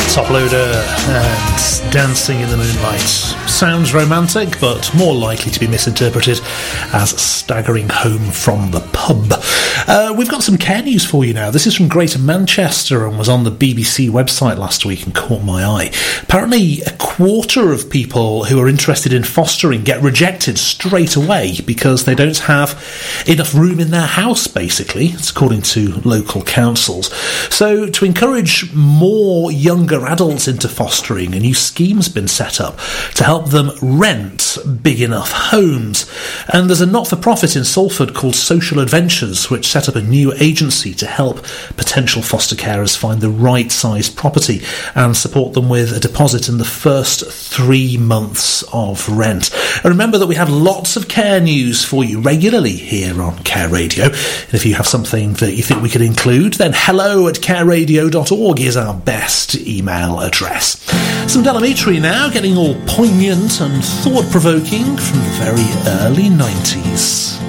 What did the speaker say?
Top Loader and Dancing in the Moonlight. Sounds romantic, but more likely to be misinterpreted as staggering home from the pub. We've got some care news for you now. This is from Greater Manchester and was on the BBC website last week and caught my eye. Apparently, a quarter of people who are interested in fostering get rejected straight away because they don't have enough room in their house, basically. It's according to local councils. So, to encourage more younger adults into fostering, a new scheme's been set up to help them rent big enough homes. And there's a not-for-profit in Salford called Social Adventures, which set up a new agency to help potential foster carers find the right sized property and support them with a deposit in the first 3 months of rent. And remember that we have lots of care news for you regularly here on Care Radio. And if you have something that you think we could include, then hello@careradio.org is our best email address. Some Del Amitri now, getting all poignant and thought-provoking from the very early 90s.